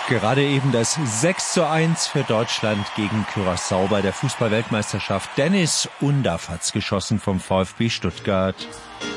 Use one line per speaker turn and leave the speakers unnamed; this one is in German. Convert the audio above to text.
Gerade eben das 6:1 für Deutschland gegen Curaçao bei der Fußball-Weltmeisterschaft. Dennis Undaff hat's geschossen vom VfB Stuttgart.